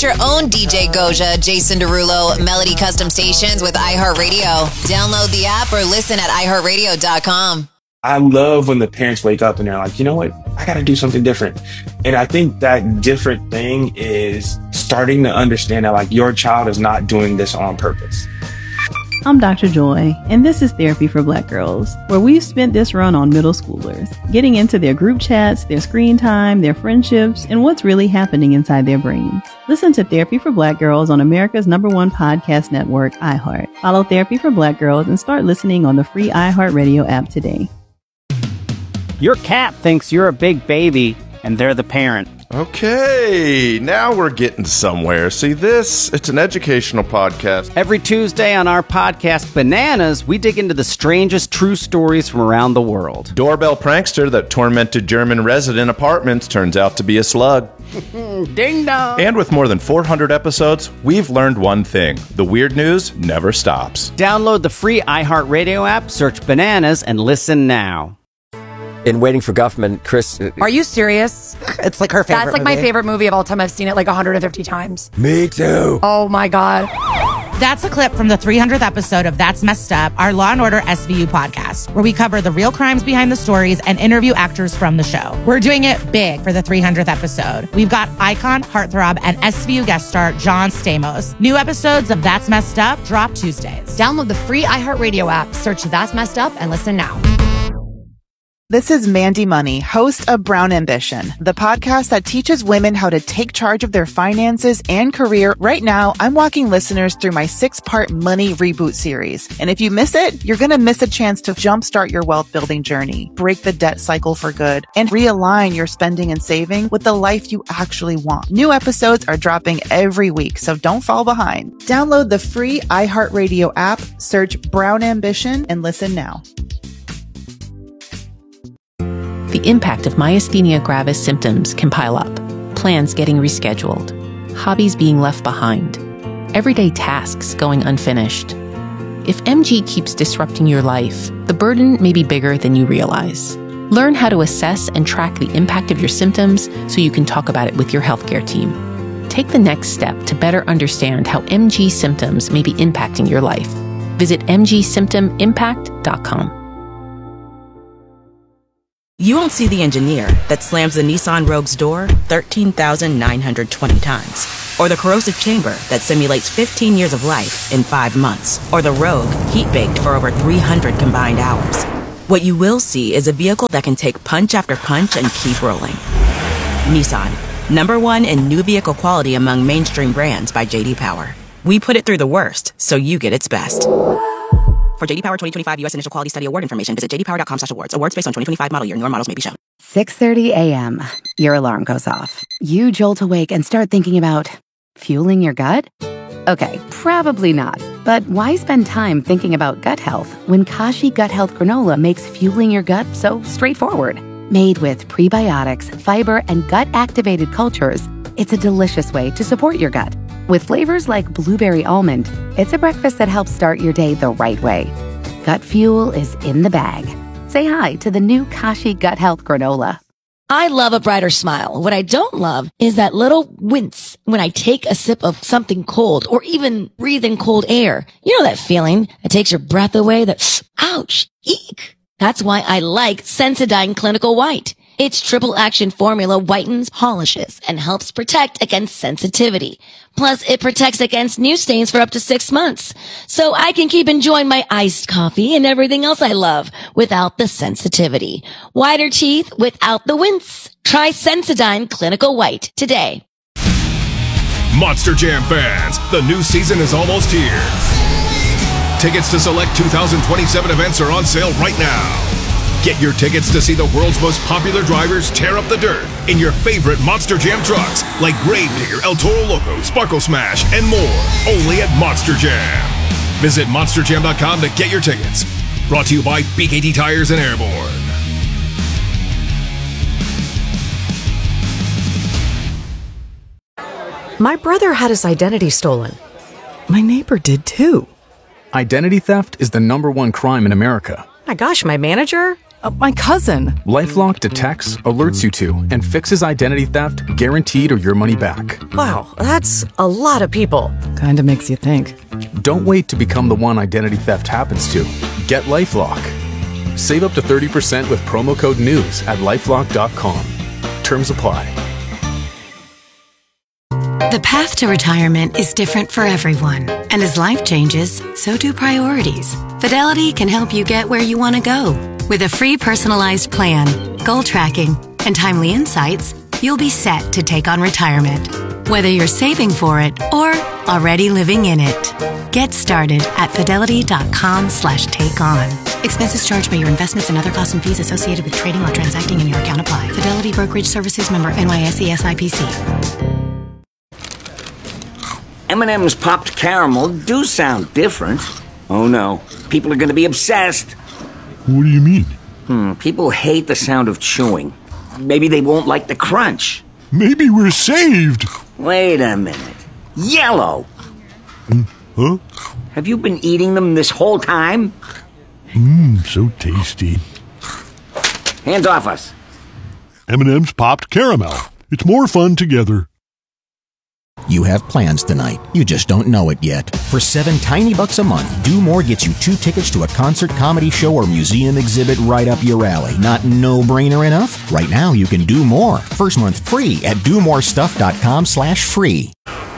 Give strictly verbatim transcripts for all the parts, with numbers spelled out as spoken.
your own D J Goja, Jason Derulo, Melody Custom Stations with iHeartRadio. Download the app or listen at i heart radio dot com. I love when the parents wake up and they're like, you know what? I got to do something different. And I think that different thing is starting to understand that like your child is not doing this on purpose. I'm Doctor Joy, and this is Therapy for Black Girls, where we've spent this run on middle schoolers, getting into their group chats, their screen time, their friendships, and what's really happening inside their brains. Listen to Therapy for Black Girls on America's number one podcast network, iHeart. Follow Therapy for Black Girls and start listening on the free iHeartRadio app today. Your cat thinks you're a big baby, and they're the parent. Okay, now we're getting somewhere. See this? It's an educational podcast. Every Tuesday on our podcast, Bananas, we dig into the strangest true stories from around the world. Doorbell prankster that tormented German resident apartments turns out to be a slug. Ding dong! And with more than four hundred episodes, we've learned one thing. The weird news never stops. Download the free iHeartRadio app, search Bananas, and listen now. In Waiting for Guffman, Chris... Are you serious? It's like her favorite That's like movie. my favorite movie of all time. I've seen it like one hundred fifty times. Me too. Oh my God. That's a clip from the three hundredth episode of That's Messed Up, our Law and Order S V U podcast, where we cover the real crimes behind the stories and interview actors from the show. We're doing it big for the three hundredth episode. We've got icon, heartthrob, and S V U guest star John Stamos. New episodes of That's Messed Up drop Tuesdays. Download the free iHeartRadio app, search That's Messed Up, and listen now. This is Mandy Money, host of Brown Ambition, the podcast that teaches women how to take charge of their finances and career. Right now, I'm walking listeners through my six-part Money Reboot series. And if you miss it, you're going to miss a chance to jumpstart your wealth building journey, break the debt cycle for good, and realign your spending and saving with the life you actually want. New episodes are dropping every week, so don't fall behind. Download the free iHeartRadio app, search Brown Ambition, and listen now. The impact of myasthenia gravis symptoms can pile up. Plans getting rescheduled. Hobbies being left behind. Everyday tasks going unfinished. If M G keeps disrupting your life, the burden may be bigger than you realize. Learn how to assess and track the impact of your symptoms so you can talk about it with your healthcare team. Take the next step to better understand how M G symptoms may be impacting your life. Visit m g symptom impact dot com. You won't see the engineer that slams the Nissan Rogue's door thirteen thousand nine hundred twenty times. Or the corrosive chamber that simulates fifteen years of life in five months. Or the Rogue heat-baked for over three hundred combined hours. What you will see is a vehicle that can take punch after punch and keep rolling. Nissan, number one in new vehicle quality among mainstream brands by J D Power. We put it through the worst, so you get its best. For J D Power twenty twenty-five U S Initial Quality Study Award information, visit j d power dot com slash awards. Awards based on twenty twenty-five model year. Newer models may be shown. six thirty a.m. Your alarm goes off. You jolt awake and start thinking about fueling your gut? Okay, probably not. But why spend time thinking about gut health when Kashi Gut Health Granola makes fueling your gut so straightforward? Made with prebiotics, fiber, and gut-activated cultures, it's a delicious way to support your gut. With flavors like blueberry almond, it's a breakfast that helps start your day the right way. Gut fuel is in the bag. Say hi to the new Kashi Gut Health Granola. I love a brighter smile. What I don't love is that little wince when I take a sip of something cold or even breathe in cold air. You know that feeling that takes your breath away, that ouch, eek. That's why I like Sensodyne Clinical White. Its triple action formula whitens, polishes, and helps protect against sensitivity. Plus, it protects against new stains for up to six months. So I can keep enjoying my iced coffee and everything else I love without the sensitivity. Whiter teeth without the wince. Try Sensodyne Clinical White today. Monster Jam fans, the new season is almost here. Tickets to select two thousand twenty-seven events are on sale right now. Get your tickets to see the world's most popular drivers tear up the dirt in your favorite Monster Jam trucks like Gravedigger, El Toro Loco, Sparkle Smash, and more. Only at Monster Jam. Visit monster jam dot com to get your tickets. Brought to you by B K T Tires and Airborne. My brother had his identity stolen. My neighbor did too. Identity theft is the number one crime in America. My gosh, my manager? Uh, my cousin. LifeLock detects, alerts you to, and fixes identity theft guaranteed or your money back. Wow, that's a lot of people. Kinda makes you think. Don't wait to become the one identity theft happens to. Get LifeLock. Save up to thirty percent with promo code NEWS at lifelock dot com. Terms apply. The path to retirement is different for everyone. And as life changes, so do priorities. Fidelity can help you get where you want to go. With a free personalized plan, goal tracking, and timely insights, you'll be set to take on retirement. Whether you're saving for it or already living in it. Get started at fidelity.com slash take on. Expenses charged by your investments and other costs and fees associated with trading or transacting in your account apply. Fidelity Brokerage Services, member N Y S E S I P C. M and M's popped caramel do sound different. Oh no, people are going to be obsessed. What do you mean? Hmm, people hate the sound of chewing. Maybe they won't like the crunch. Maybe we're saved. Wait a minute. Yellow. Mm, huh? Have you been eating them this whole time? Mmm, so tasty. Hands off us. M and M's popped caramel. It's more fun together. You have plans tonight. You just don't know it yet. For seven tiny bucks a month, Do More gets you two tickets to a concert, comedy show, or museum exhibit right up your alley. Not no-brainer enough? Right now, you can do more. First month free at do more stuff dot com slash free.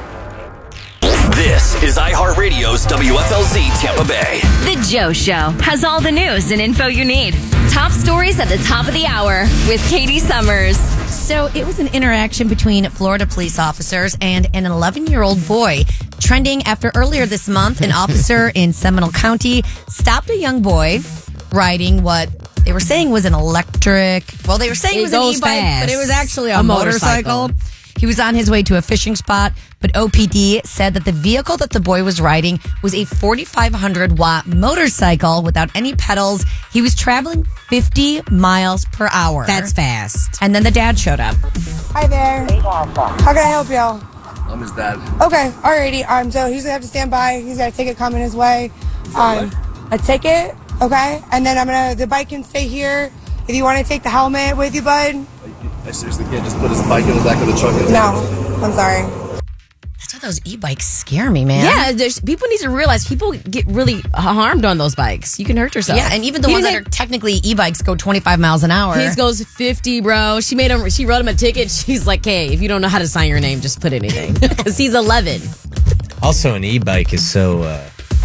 This is iHeartRadio's W F L Z Tampa Bay. The Joe Show has all the news and info you need. Top stories at the top of the hour with Katie Summers. So it was an interaction between Florida police officers and an eleven-year-old boy. Trending after earlier this month, an officer in Seminole County stopped a young boy riding what they were saying was an electric, well, they were saying it, It was an goes e-bike, fast. but it was actually a, A motorcycle. motorcycle. He was on his way to a fishing spot, but O P D said that the vehicle that the boy was riding was a forty-five hundred watt motorcycle without any pedals. He was traveling fifty miles per hour. That's fast. And then the dad showed up. Hi there. How can I help y'all? I'm his dad. Okay, alrighty. Um, so he's gonna have to stand by. He's got a ticket coming his way. Um, a ticket, okay? And then I'm gonna. The bike can stay here. If you want to take the helmet with you, bud. I seriously can't just put his bike in the back of the truck. And No, I'm sorry. That's why those e-bikes scare me, man. Yeah, there's, people need to realize people get really harmed on those bikes. You can hurt yourself. Yeah, and even the He ones that are didn't- technically e-bikes go twenty-five miles an hour. His goes fifty, bro. She made him. She wrote him a ticket. She's like, "Hey, if you don't know how to sign your name, just put anything." Because he's eleven. Also, an e-bike is so. Uh,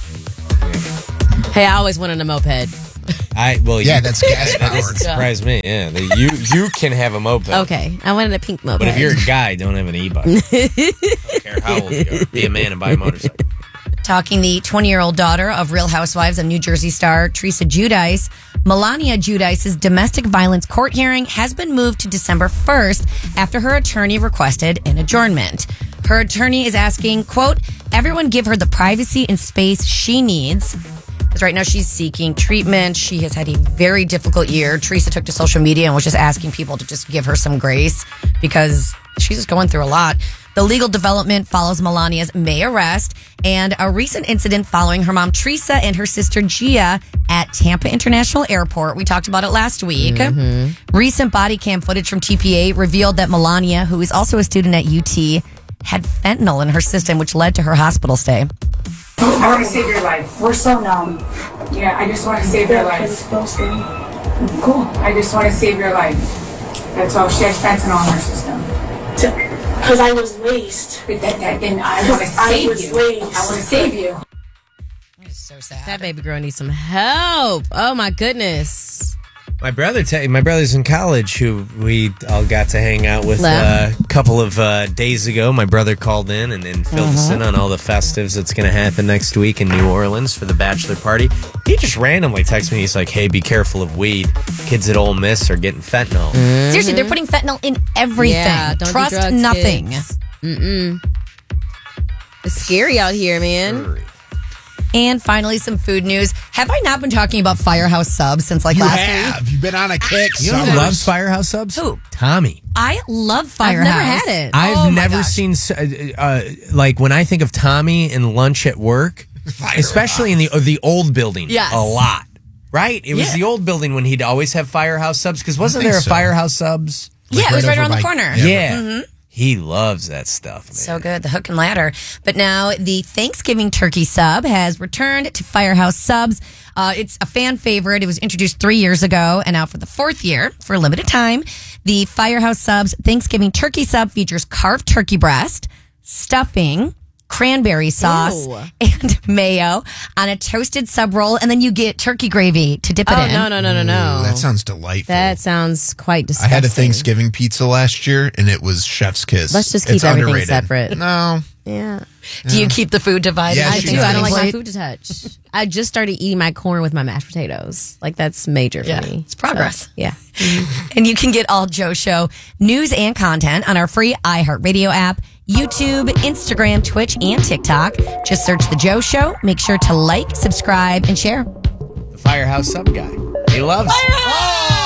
Hey, I always wanted a moped. I well, Yeah, you, that's gas That doesn't powered. surprise me. Yeah, the, you you can have a moped. Okay, I wanted a pink moped. But if you're a guy, don't have an e-bike. I don't care how old you are. Be a man and buy a motorcycle. Talking the twenty-year-old daughter of Real Housewives of New Jersey star Teresa Giudice, Melania Giudice's domestic violence court hearing has been moved to December first after her attorney requested an adjournment. Her attorney is asking, quote, everyone give her the privacy and space she needs. Because right now she's seeking treatment. She has had a very difficult year. Teresa took to social media and was just asking people to just give her some grace because she's just going through a lot. The legal development follows Melania's May arrest and a recent incident following her mom Teresa and her sister Gia at Tampa International Airport. We talked about it last week. Mm-hmm. Recent body cam footage from T P A revealed that Melania, who is also a student at U T, had fentanyl in her system, which led to her hospital stay. I want to save your life. We're so numb. Yeah, I just want to save your life. Cool. I just want to save your life. That's all. She has fentanyl in her system. Because I was laced. But that, that, then I want to save was you. Laced. I want to save you. So sad. That baby girl needs some help. Oh my goodness. My brother, t- my brother's in college, who we all got to hang out with Lem. uh, a couple of uh, days ago. My brother called in and, and filled us in on all the festives that's going to happen next week in New Orleans for the bachelor party. He just randomly texted me. He's like, "Hey, be careful of weed. Kids at Ole Miss are getting fentanyl." Seriously, they're putting fentanyl in everything. Yeah, don't do Trust drugs, nothing. kids. Mm-mm. It's scary out here, man. And finally, some food news. Have I not been talking about Firehouse subs since like You last have. week? You've been on a kick. You know who Summers. loves Firehouse subs? Who? Tommy. I love I've Firehouse. never had it. I've Oh my never gosh. seen s- uh, uh, like when I think of Tommy and lunch at work, especially in the uh, the old building, Yes. a lot. Right. It was Yeah. the old building when he'd always have Firehouse Subs. Because wasn't think there a so. Firehouse Subs? Yeah, it was right around the corner. Yeah. Mhm. He loves that stuff, man. So good, the hook and ladder. But now the Thanksgiving turkey sub has returned to Firehouse Subs. Uh, it's a fan favorite. It was introduced three years ago and now for the fourth year for a limited time. The Firehouse Subs Thanksgiving turkey sub features carved turkey breast, stuffing, cranberry sauce, Ew. and mayo on a toasted sub roll, and then you get turkey gravy to dip it Oh, in. no, no, no, no, no. Ooh, that sounds delightful. That sounds quite I disgusting. had a Thanksgiving pizza last year, and it was chef's kiss. Let's just keep It's everything underrated. separate. No. Yeah. Do you keep the food divided? Yeah, I she do. I does. don't like my Plate? food to touch. I just started eating my corn with my mashed potatoes. Like, that's major for Yeah, me. it's progress. So, yeah. And you can get all Joe Show news and content on our free iHeartRadio app, YouTube, Instagram, Twitch, and TikTok. Just search The Joe Show. Make sure to like, subscribe, and share. The Firehouse Sub guy. He loves Firehouse!